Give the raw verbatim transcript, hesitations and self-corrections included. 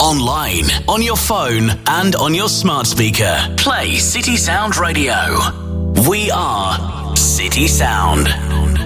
online, on your phone, and on your smart speaker. Play City Sound Radio. We are City Sound.